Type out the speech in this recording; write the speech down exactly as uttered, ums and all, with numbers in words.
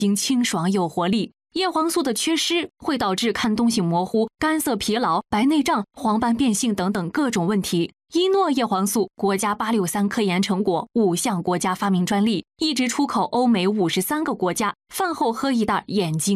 睛清爽有活力。叶黄素的缺失会导致看东西模糊、干涩疲劳、白内障、黄斑变性等等各种问题。伊诺叶黄素，国家八六三科研成果，五项国家发明专利，一直出口欧美五十三个国家。饭后喝一袋，眼睛